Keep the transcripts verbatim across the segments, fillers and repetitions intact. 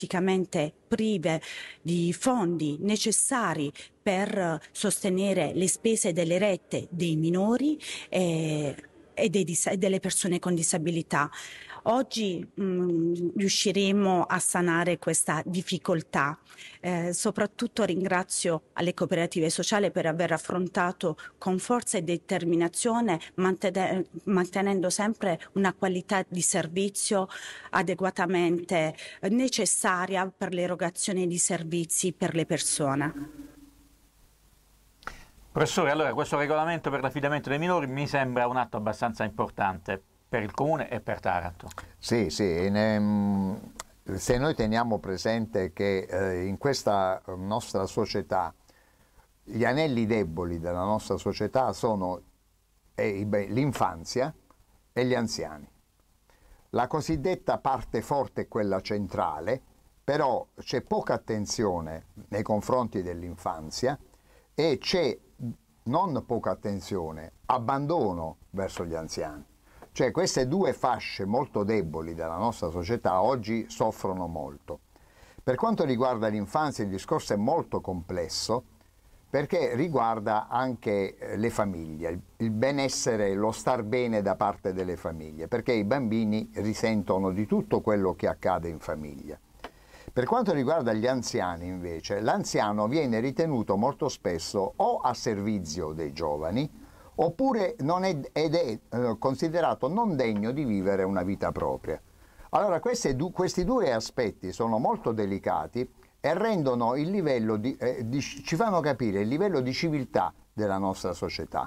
praticamente prive di fondi necessari per sostenere le spese delle rette dei minori e, e dei dis- e delle persone con disabilità. Oggi mh, riusciremo a sanare questa difficoltà. Eh, soprattutto ringrazio alle cooperative sociali per aver affrontato con forza e determinazione, mantene- mantenendo sempre una qualità di servizio adeguatamente necessaria per l'erogazione di servizi per le persone. Professore, allora questo regolamento per l'affidamento dei minori mi sembra un atto abbastanza importante per il Comune e per Taranto. Sì, sì, ne, se noi teniamo presente che eh, in questa nostra società gli anelli deboli della nostra società sono eh, l'infanzia e gli anziani. La cosiddetta parte forte è quella centrale, però c'è poca attenzione nei confronti dell'infanzia e c'è non poca attenzione, abbandono verso gli anziani. Cioè queste due fasce molto deboli della nostra società oggi soffrono molto. Per quanto riguarda l'infanzia il discorso è molto complesso perché riguarda anche le famiglie, il benessere, lo star bene da parte delle famiglie, perché i bambini risentono di tutto quello che accade in famiglia. Per quanto riguarda gli anziani invece, l'anziano viene ritenuto molto spesso o a servizio dei giovani oppure non è, ed è eh, considerato non degno di vivere una vita propria. Allora questi, questi due aspetti sono molto delicati e rendono il livello di, eh, di, ci fanno capire il livello di civiltà della nostra società.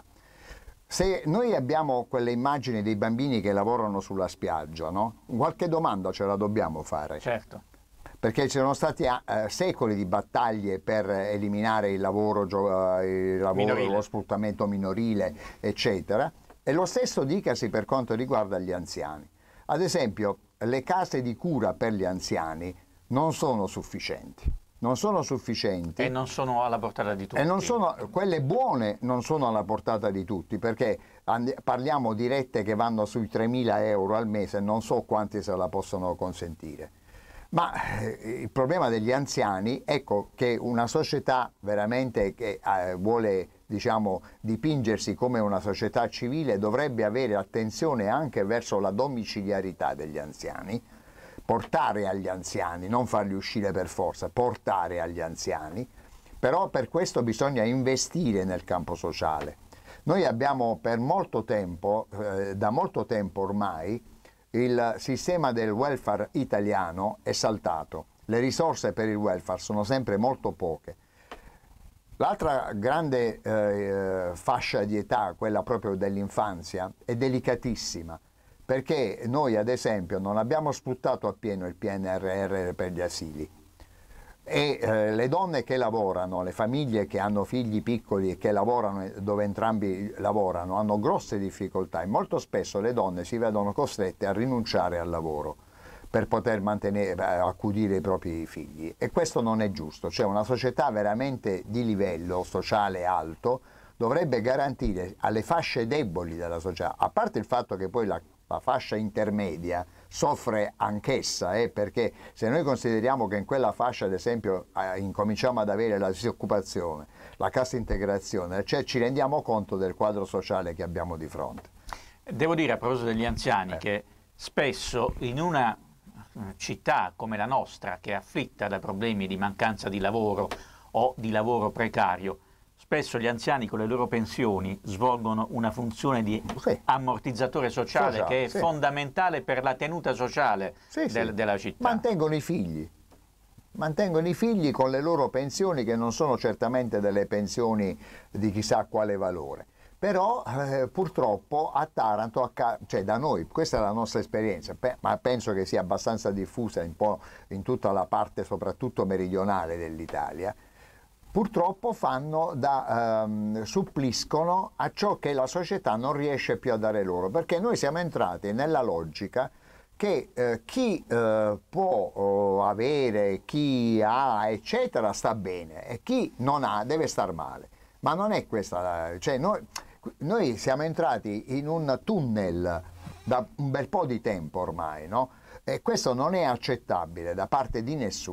Se noi abbiamo quelle immagini dei bambini che lavorano sulla spiaggia, no? Qualche domanda ce la dobbiamo fare. Certo. Perché ci sono stati eh, secoli di battaglie per eliminare il lavoro, il lavoro lo sfruttamento minorile, eccetera. E lo stesso dicasi per quanto riguarda gli anziani. Ad esempio, le case di cura per gli anziani non sono sufficienti. Non sono sufficienti. E non sono alla portata di tutti. E non sono, quelle buone non sono alla portata di tutti, perché parliamo di rette che vanno sui tremila euro al mese, non so quanti se la possono consentire. Ma eh, il problema degli anziani, ecco che una società veramente che eh, vuole, diciamo, dipingersi come una società civile dovrebbe avere attenzione anche verso la domiciliarità degli anziani, portare agli anziani, non farli uscire per forza, portare agli anziani, però per questo bisogna investire nel campo sociale. Noi abbiamo per molto tempo, eh, da molto tempo ormai, il sistema del welfare italiano è saltato, le risorse per il welfare sono sempre molto poche. L'altra grande eh, fascia di età, quella proprio dell'infanzia, è delicatissima, perché noi ad esempio non abbiamo sfruttato appieno il P N R R per gli asili e eh, le donne che lavorano, le famiglie che hanno figli piccoli e che lavorano, dove entrambi lavorano, hanno grosse difficoltà e molto spesso le donne si vedono costrette a rinunciare al lavoro per poter mantenere, accudire i propri figli, e questo non è giusto. Cioè una società veramente di livello sociale alto dovrebbe garantire alle fasce deboli della società, a parte il fatto che poi la, la fascia intermedia soffre anch'essa, eh, perché se noi consideriamo che in quella fascia ad esempio eh, incominciamo ad avere la disoccupazione, la cassa integrazione, cioè ci rendiamo conto del quadro sociale che abbiamo di fronte. Devo dire a proposito degli anziani eh. che spesso in una città come la nostra, che è afflitta da problemi di mancanza di lavoro o di lavoro precario, spesso gli anziani con le loro pensioni svolgono una funzione di sì. ammortizzatore sociale, sociale che è sì. fondamentale per la tenuta sociale sì, del, sì. della città. Mantengono i figli, mantengono i figli con le loro pensioni, che non sono certamente delle pensioni di chissà quale valore. Però eh, purtroppo a Taranto, cioè da noi, questa è la nostra esperienza, ma penso che sia abbastanza diffusa un po' in tutta la parte soprattutto meridionale dell'Italia, purtroppo fanno da, ehm, suppliscono a ciò che la società non riesce più a dare loro, perché noi siamo entrati nella logica che eh, chi eh, può oh, avere, chi ha, eccetera, sta bene, e chi non ha deve star male. Ma non è questa, cioè noi, noi siamo entrati in un tunnel da un bel po' di tempo ormai, no? E questo non è accettabile da parte di nessuno.